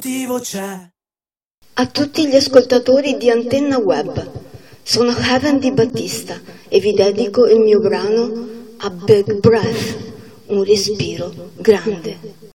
motivo c'è. A tutti gli ascoltatori di Antenna Web, sono Heaven Di Battista e vi dedico il mio brano A Big Breath, un respiro grande.